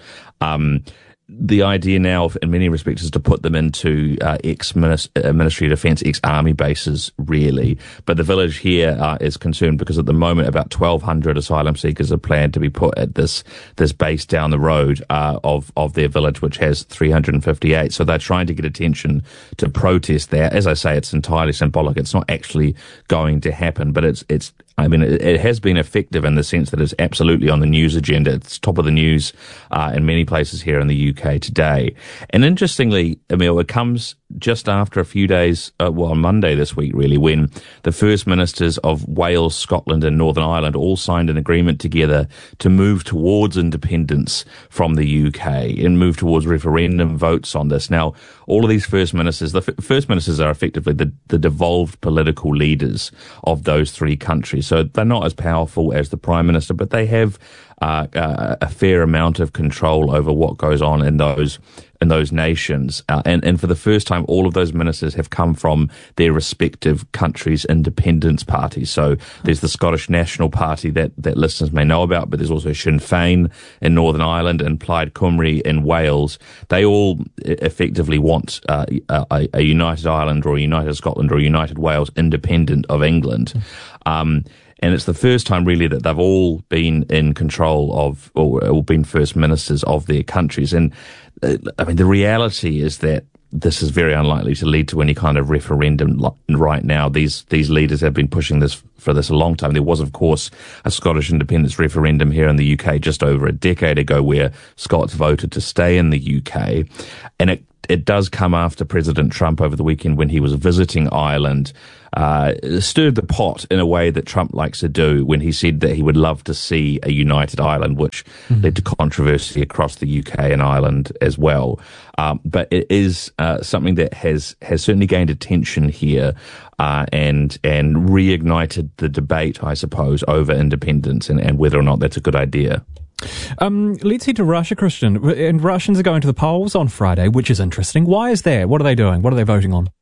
The idea now, in many respects, is to put them into ex-Ministry of Defence, ex-Army bases, really. But the village here is concerned because at the moment about 1,200 asylum seekers are planned to be put at this base down the road of their village, which has 358. So they're trying to get attention to protest there. As I say, it's entirely symbolic. It's not actually going to happen, but it's I mean, it has been effective in the sense that it's absolutely on the news agenda. It's top of the news in many places here in the UK today. And interestingly, Emil, it comes just after a few days, on Monday this week, really, when the First Ministers of Wales, Scotland and Northern Ireland all signed an agreement together to move towards independence from the UK and move towards referendum votes on this. Now, all of these First Ministers, the First Ministers are effectively the devolved political leaders of those three countries. countries. So they're not as powerful as the Prime Minister, but they have a fair amount of control over what goes on in those nations. And for the first time, all of those ministers have come from their respective countries' independence parties. So there's the Scottish National Party that listeners may know about, but there's also Sinn Féin in Northern Ireland and Plaid Cymru in Wales. They all effectively want a united Ireland or a united Scotland or a united Wales independent of England. And it's the first time really that they've all been in control of, or been first ministers of their countries. And I mean, the reality is that this is very unlikely to lead to any kind of referendum right now. These leaders have been pushing this for a long time. There was, of course, a Scottish independence referendum here in the UK just over a decade ago where Scots voted to stay in the UK. And it does come after President Trump over the weekend when he was visiting Ireland, stirred the pot in a way that Trump likes to do when he said that he would love to see a united Ireland, which led to controversy across the UK and Ireland as well. But it is something that has certainly gained attention here and reignited the debate, I suppose, over independence and whether or not that's a good idea. Let's head to Russia, Christian. And Russians are going to the polls on Friday, which is interesting. Why is that? What are they doing? What are they voting on?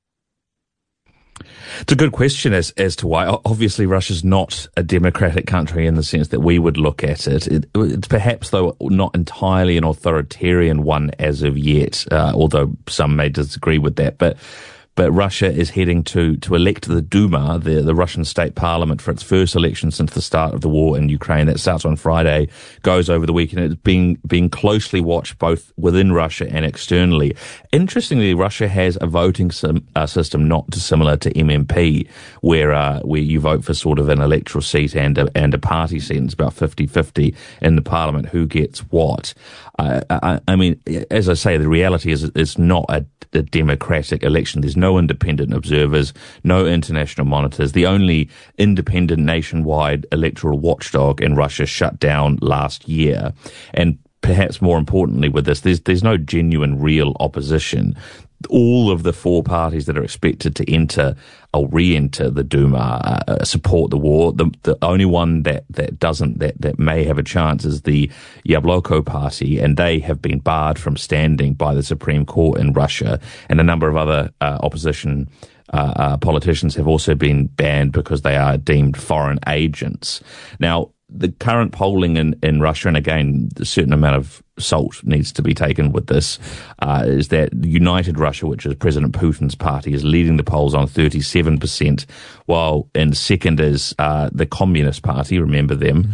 It's a good question as to why. Obviously, Russia's not a democratic country in the sense that we would look at it. It's perhaps, though, not entirely an authoritarian one as of yet, although some may disagree with that. But Russia is heading to elect the Duma, the Russian state parliament, for its first election since the start of the war in Ukraine. That starts on Friday, goes over the weekend. It's being closely watched both within Russia and externally. Interestingly, Russia has a voting system not dissimilar to MMP, where you vote for sort of an electoral seat and a party seat. And it's about 50-50 in the parliament who gets what. I mean, as I say, the reality is it's not a democratic election. There's no independent observers, no international monitors. The only independent nationwide electoral watchdog in Russia shut down last year. And perhaps more importantly with this, there's no genuine real opposition. All of the four parties that are expected to enter or re-enter the Duma support the war. The only one that doesn't, that may have a chance is the Yabloko party, and they have been barred from standing by the Supreme Court in Russia. And a number of other opposition politicians have also been banned because they are deemed foreign agents. Now, the current polling in Russia, and again, a certain amount of salt needs to be taken with this, is that United Russia, which is President Putin's party, is leading the polls on 37%, while in second is the Communist Party, remember them.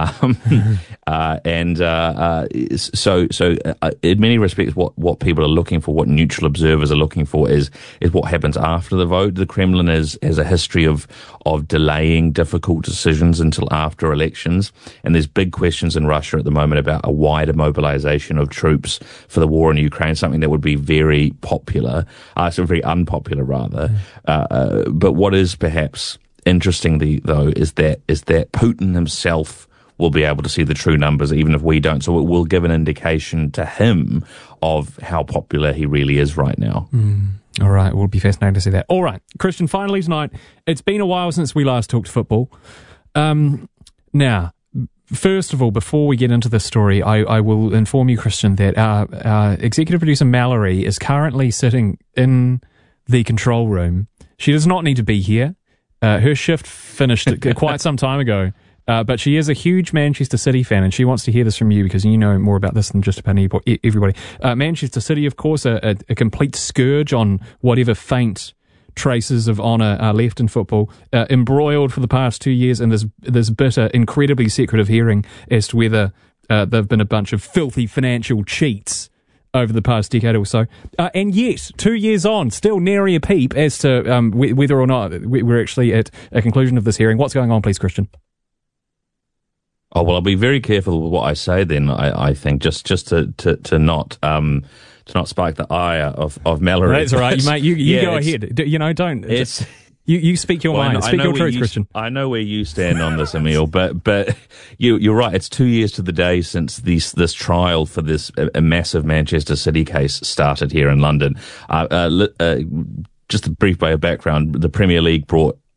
So in many respects, what people are looking for, what neutral observers are looking for is what happens after the vote. The Kremlin has a history of delaying difficult decisions until after elections, and there's big questions in Russia at the moment about a wider mobilization of troops for the war in Ukraine, something that would be very popular, very unpopular rather. But what is perhaps interesting though is that Putin himself will be able to see the true numbers even if we don't. So it will give an indication to him of how popular he really is right now. All right, it will be fascinating to see that. All right, Christian, finally tonight, it's been a while since we last talked football. Now, first of all, before we get into this story, I will inform you, Christian, that our executive producer, Mallory, is currently sitting in the control room. She does not need to be here. Her shift finished quite some time ago. But she is a huge Manchester City fan, and she wants to hear this from you because you know more about this than just about everybody. Manchester City, of course, a complete scourge on whatever faint traces of honour are left in football, embroiled for the past 2 years in this bitter, incredibly secretive hearing as to whether they've been a bunch of filthy financial cheats over the past decade or so. And yet, 2 years on, still nary a peep as to whether or not we're actually at a conclusion of this hearing. What's going on, please, Christian? Oh, well, I'll be very careful with what I say then, I think, just to not spark the ire of Mallory. That's all right, mate. You go ahead. Don't. You speak your mind. Speak your truth, Christian. I know where you stand on this, Emil, but you're right. It's 2 years to the day since this trial for this a massive Manchester City case started here in London. Just a brief bit of background. The Premier League brought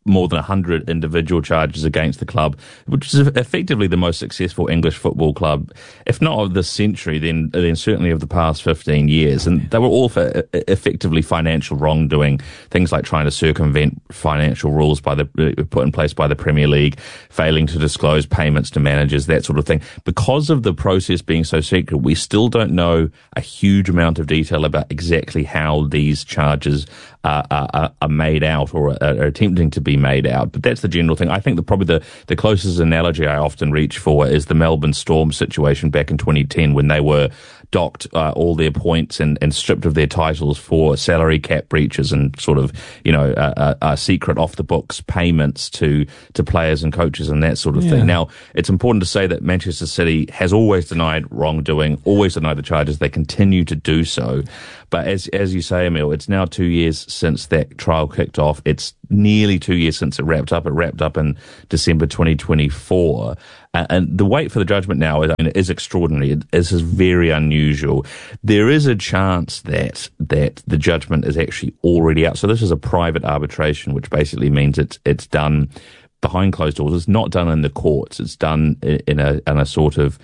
more than 100 individual charges against the club, which is effectively the most successful English football club, if not of this century, then certainly of the past 15 years. And they were all for effectively financial wrongdoing, things like trying to circumvent financial rules put in place by the Premier League, failing to disclose payments to managers, that sort of thing. Because of the process being so secret, we still don't know a huge amount of detail about exactly how these charges are made out or are attempting to be made out. But that's the general thing. I think probably the closest analogy I often reach for is the Melbourne Storm situation back in 2010 when they were docked all their points and stripped of their titles for salary cap breaches and sort of, secret off the books payments to players and coaches and that sort of thing. Now, it's important to say that Manchester City has always denied wrongdoing, always denied the charges. They continue to do so. But as you say, Emil, it's now 2 years since that trial kicked off. It's nearly 2 years since it wrapped up. It wrapped up in December 2024. And the wait for the judgment now is extraordinary. This is very unusual. There is a chance that the judgment is actually already out. So this is a private arbitration, which basically means it's done behind closed doors. It's not done in the courts. It's done in a sort of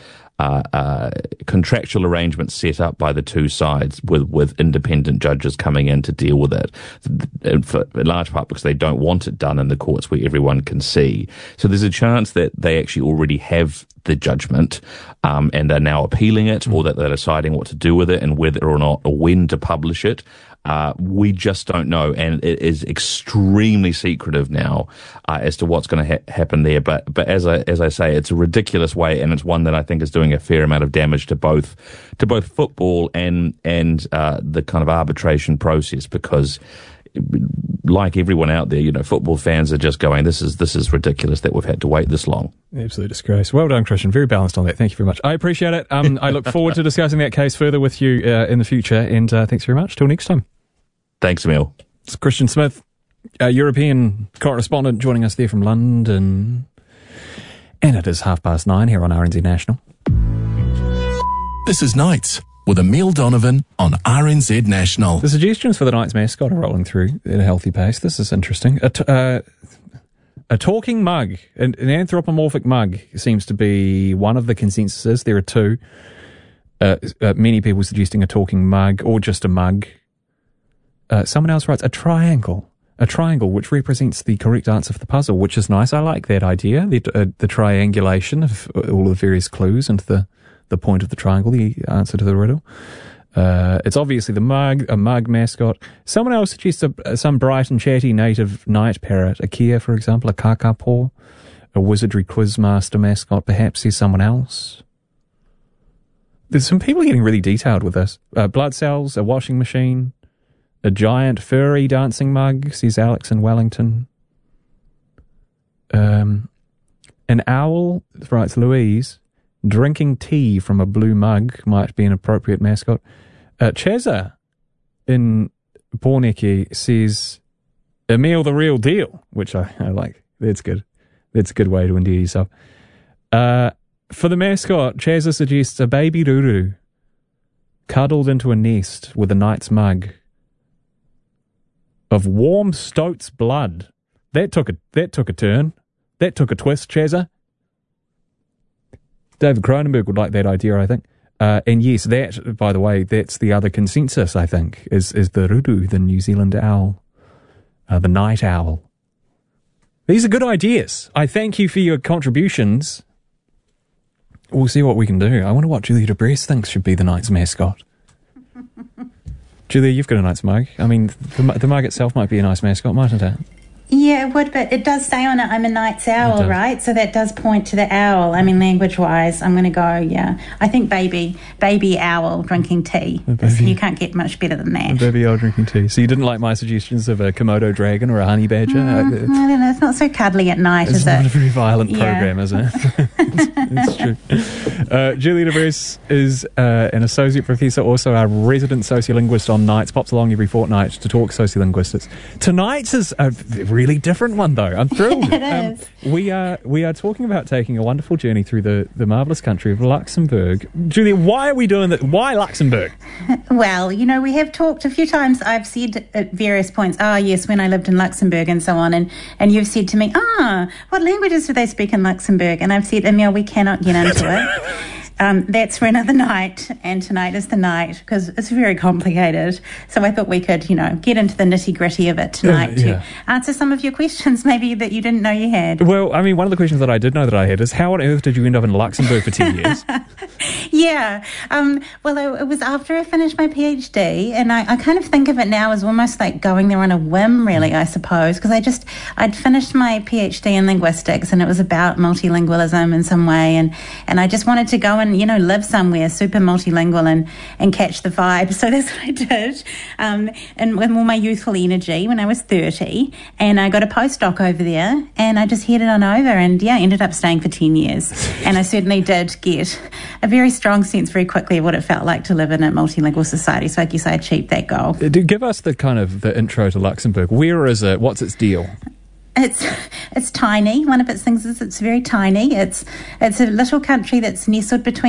contractual arrangement set up by the two sides with independent judges coming in to deal with it, in large part because they don't want it done in the courts where everyone can see. So there's a chance that they actually already have the judgment and they're now appealing it, or that they're deciding what to do with it and whether or not or when to publish it. We just don't know, and it is extremely secretive now as to what's going to happen there. But as I say, it's a ridiculous way, and it's one that I think is doing a fair amount of damage to both football and the kind of arbitration process, because like everyone out there, football fans are just going, this is ridiculous that we've had to wait this long. Absolute disgrace. Well done, Christian. Very balanced on that. Thank you very much. I appreciate it. I look forward to discussing that case further with you in the future, and thanks very much. Till next time. Thanks, Emil. It's Christian Smith, European correspondent, joining us there from London. And it is 9:30 here on RNZ National. This is Nights with Emil Donovan on RNZ National. The suggestions for the Knights mascot are rolling through at a healthy pace. This is interesting. A talking mug, an anthropomorphic mug, seems to be one of the consensuses. There are two. Many people suggesting a talking mug or just a mug. Someone else writes a triangle, which represents the correct answer for the puzzle, which is nice. I like that idea, the triangulation of all the various clues and the point of the triangle, the answer to the riddle. It's obviously a mug mascot. Someone else suggests some bright and chatty native night parrot, a kia, for example, a kakapo, a wizardry quizmaster mascot. Perhaps there's someone else. There's some people getting really detailed with this. Blood cells, a washing machine, a giant furry dancing mug, says Alex in Wellington. An owl, writes Louise, drinking tea from a blue mug might be an appropriate mascot. Cheza in Porneke says, Emil the real deal, which I like. That's good. That's a good way to endear yourself. For the mascot, Cheza suggests a baby Ruru cuddled into a nest with a knight's mug of warm stoat's blood. That took a turn. That took a twist, Cheza. David Cronenberg would like that idea, I think. And yes, that, by the way, that's the other consensus, I think, is the Ruru, the New Zealand owl, the night owl. These are good ideas. I thank you for your contributions. We'll see what we can do. I wonder what Julia de Brest thinks should be the Knights mascot. Julia, you've got a Knights mug. I mean, the mug itself might be a nice mascot, mightn't it? Yeah, it would, but it does say on it, I'm a Knight's owl, right? So that does point to the owl. I mean, language-wise, I'm going to go, yeah. I think baby owl drinking tea. You can't get much better than that. A baby owl drinking tea. So you didn't like my suggestions of a Komodo dragon or a honey badger? I don't know. It's not so cuddly at night, is it? It's not a very violent program, is it? It's true. Julia de Brest is an associate professor, also a resident sociolinguist on Nights, pops along every fortnight to talk sociolinguistics. Tonight's is really different one, though. I'm thrilled. It is. We are talking about taking a wonderful journey through the marvellous country of Luxembourg. Julia, why are we doing that? Why Luxembourg? Well, we have talked a few times. I've said at various points, yes, when I lived in Luxembourg and so on, and you've said to me, what languages do they speak in Luxembourg? And I've said, Emil, we cannot get into it. That's for another night, and tonight is the night, because it's very complicated. So I thought we could, get into the nitty-gritty of it tonight to answer some of your questions maybe that you didn't know you had. Well, I mean, one of the questions that I did know that I had is, how on earth did you end up in Luxembourg for 10 years? Yeah. Well, it was after I finished my PhD, and I kind of think of it now as almost like going there on a whim, really, I suppose, because I'd finished my PhD in linguistics, and it was about multilingualism in some way, and I just wanted to go and, live somewhere super multilingual and catch the vibe. So that's what I did, and with all my youthful energy when I was 30, and I got a postdoc over there, and I just headed on over and, ended up staying for 10 years. And I certainly did get a very strong sense very quickly of what it felt like to live in a multilingual society. So I guess I achieved that goal. Give us the intro to Luxembourg. Where is it? What's its deal? It's tiny. One of its things is it's very tiny. It's a little country that's nestled between